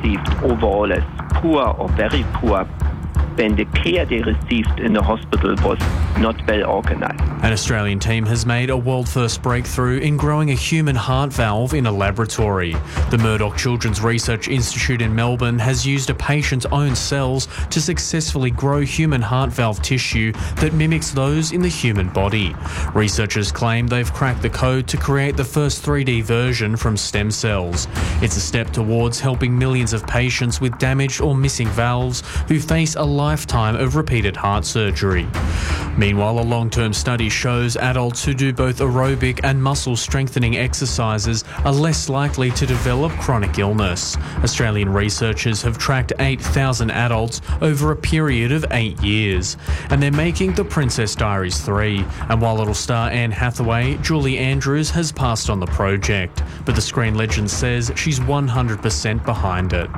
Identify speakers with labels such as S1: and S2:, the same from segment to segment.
S1: perceived overall as poor or very poor when the care they received in the hospital was not well organized.
S2: An Australian team has made a world-first breakthrough in growing a human heart valve in a laboratory. The Murdoch Children's Research Institute in Melbourne has used a patient's own cells to successfully grow human heart valve tissue that mimics those in the human body. Researchers claim they've cracked the code to create the first 3D version from stem cells. It's a step towards helping millions of patients with damaged or missing valves who face a lifetime of repeated heart surgery. Meanwhile, a long-term study shows adults who do both aerobic and muscle strengthening exercises are less likely to develop chronic illness. Australian researchers have tracked 8,000 adults over a period of 8 years, and they're making The Princess Diaries 3. And while it'll star Anne Hathaway, Julie Andrews has passed on the project, but the screen legend says she's 100% behind it.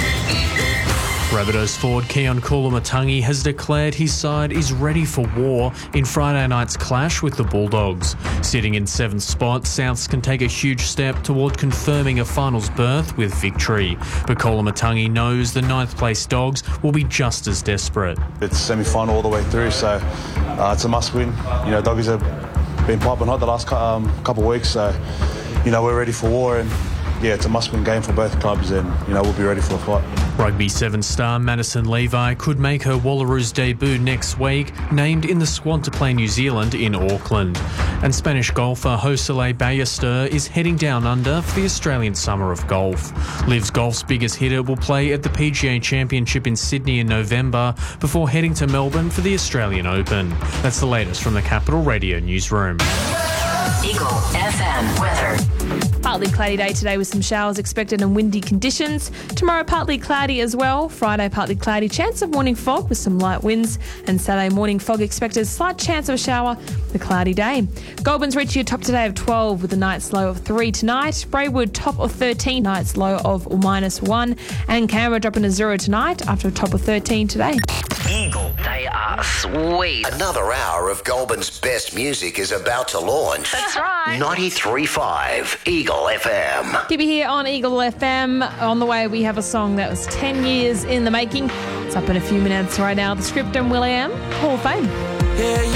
S2: Rabbitohs forward Keon Koloamatangi has declared his side is ready for war in Friday night's clash with the Bulldogs. Sitting in 7th spot, Souths can take a huge step toward confirming a finals berth with victory. But Koloamatangi knows the 9th place Dogs will be just as desperate.
S3: It's semi-final all the way through, so it's a must-win. Doggies have been piping hot the last couple of weeks, so we're ready for war, and it's a must-win game for both clubs, and we'll be ready for the fight.
S2: Rugby 7 star Madison Levi could make her Wallaroos debut next week, named in the squad to play New Zealand in Auckland. And Spanish golfer Josele Ballester is heading down under for the Australian Summer of Golf. Liv's Golf's biggest hitter will play at the PGA Championship in Sydney in November before heading to Melbourne for the Australian Open. That's the latest from the Capital Radio newsroom.
S4: Eagle FM weather.
S5: Partly cloudy day today with some showers expected and windy conditions. Tomorrow partly cloudy as well. Friday partly cloudy, chance of morning fog with some light winds. And Saturday morning fog expected, slight chance of a shower, the cloudy day. Goulburn's reaching a top today of 12 with a night's low of 3 tonight. Braewood top of 13, night's low of -1. And Canberra dropping to 0 tonight after a top of 13 today.
S4: Eagle, they are sweet.
S6: Another hour of Goulburn's best music is about to launch.
S4: That's right.
S6: 93.5 Eagle FM.
S5: Keep it here on Eagle FM. On the way, we have a song that was 10 years in the making. It's up in a few minutes right now. The Script and Will.i.am Hall of Fame.